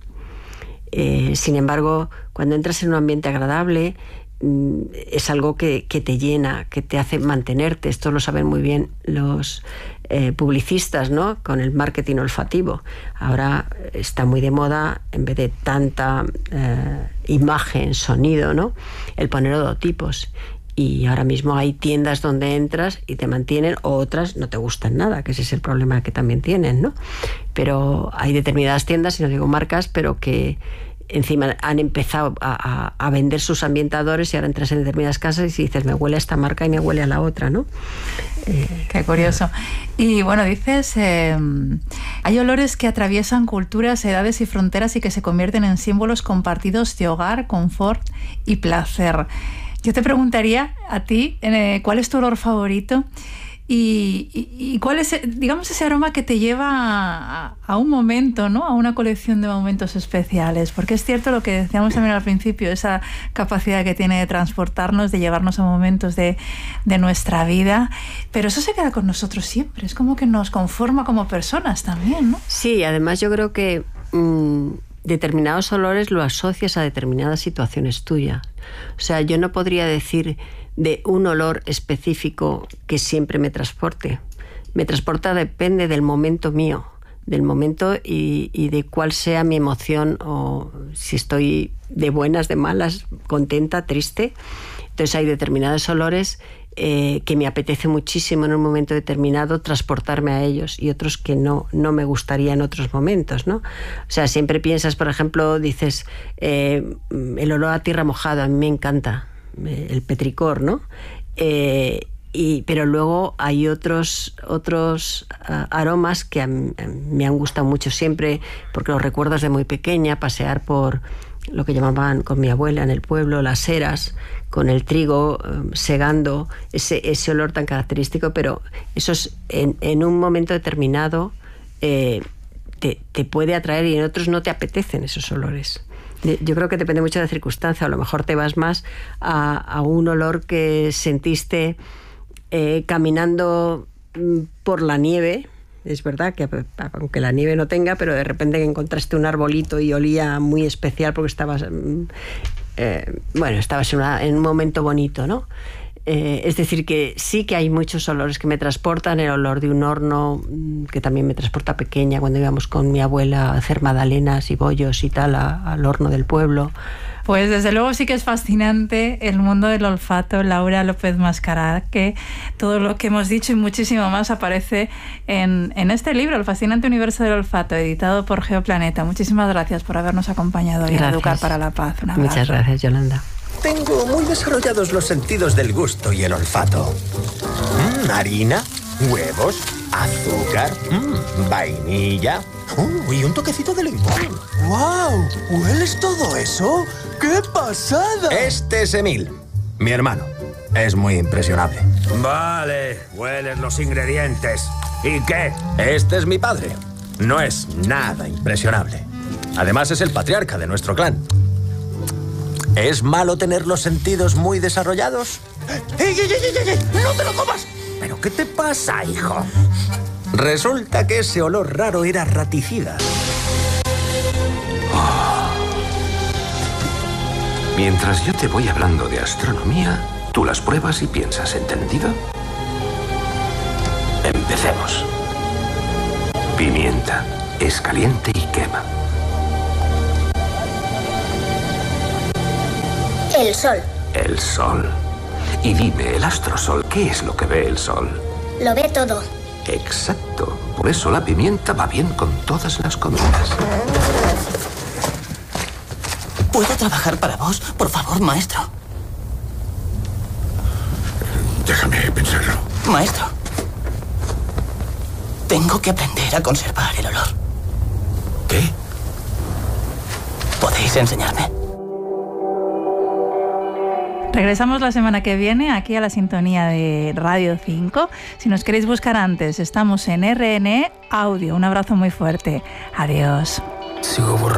Sin embargo, cuando entras en un ambiente agradable, es algo que te llena, que te hace mantenerte. Esto lo saben muy bien los publicistas, ¿no? Con el marketing olfativo. Ahora está muy de moda, en vez de tanta imagen, sonido, ¿no? El poner odotipos. Y ahora mismo hay tiendas donde entras y te mantienen, o otras no te gustan nada, que ese es el problema que también tienen, ¿no? Pero hay determinadas tiendas, y no digo marcas, pero que encima han empezado a vender sus ambientadores y ahora entras en determinadas casas y dices, me huele a esta marca y me huele a la otra, ¿no? Qué curioso. Y bueno, dices, hay olores que atraviesan culturas, edades y fronteras y que se convierten en símbolos compartidos de hogar, confort y placer. Yo te preguntaría a ti, ¿cuál es tu olor favorito? ¿Y cuál es, digamos, ese aroma que te lleva a un momento, ¿no? A una colección de momentos especiales? Porque es cierto lo que decíamos también al principio, esa capacidad que tiene de transportarnos, de llevarnos a momentos de nuestra vida. Pero eso se queda con nosotros siempre. Es como que nos conforma como personas también, ¿no? Sí, además yo creo que determinados olores lo asocias a determinadas situaciones tuyas. O sea, yo no podría decir de un olor específico que siempre me transporte. Me transporta depende del momento mío, del momento y de cuál sea mi emoción, o si estoy de buenas, de malas, contenta, triste. Entonces hay determinados olores que me apetece muchísimo en un momento determinado transportarme a ellos, y otros que no me gustaría en otros momentos, ¿no? O sea, siempre piensas, por ejemplo, dices, el olor a tierra mojada, a mí me encanta, el petricor, ¿no? Pero luego hay otros aromas que me han gustado mucho siempre, porque los recuerdas de muy pequeña, pasear por lo que llamaban con mi abuela en el pueblo, las eras, con el trigo segando, ese olor tan característico, pero eso es en un momento determinado te puede atraer, y en otros no te apetecen esos olores. Yo creo que depende mucho de la circunstancia. A lo mejor te vas más a un olor que sentiste caminando por la nieve. Es verdad que aunque la nieve no tenga, pero de repente encontraste un arbolito y olía muy especial porque estabas en un momento bonito, ¿no? Es decir, que sí que hay muchos olores que me transportan. El olor de un horno, que también me transporta pequeña, cuando íbamos con mi abuela a hacer magdalenas y bollos y tal al horno del pueblo. Pues desde luego sí que es fascinante el mundo del olfato. Laura López Mascarat, que todo lo que hemos dicho y muchísimo más aparece en este libro, El fascinante universo del olfato, editado por Geoplaneta. Muchísimas gracias por habernos acompañado y Educar para la Paz. Un abrazo. Muchas gracias, Yolanda. Tengo muy desarrollados los sentidos del gusto y el olfato. Harina, huevos, azúcar, vainilla. Y un toquecito de limón. ¡Wow! ¿Hueles todo eso? ¡Qué pasada! Este es Emil, mi hermano. Es muy impresionable. Vale, hueles los ingredientes. ¿Y qué? Este es mi padre. No es nada impresionable. Además es el patriarca de nuestro clan. ¿Es malo tener los sentidos muy desarrollados? ¡Ey! ¡No te lo comas! ¿Pero qué te pasa, hijo? Resulta que ese olor raro era raticida. Mientras yo te voy hablando de astronomía, tú las pruebas y piensas, ¿entendido? Empecemos. Pimienta. Es caliente y quema. El sol. El sol. Y dime, el astrosol, ¿qué es lo que ve el sol? Lo ve todo. Exacto. Por eso la pimienta va bien con todas las comidas. ¿Puedo trabajar para vos? Por favor, maestro. Déjame pensarlo. Maestro. Tengo que aprender a conservar el olor. ¿Qué? ¿Podéis enseñarme? Regresamos la semana que viene aquí a la sintonía de Radio 5. Si nos queréis buscar antes, estamos en RNE Audio. Un abrazo muy fuerte. Adiós. Sigo borrando.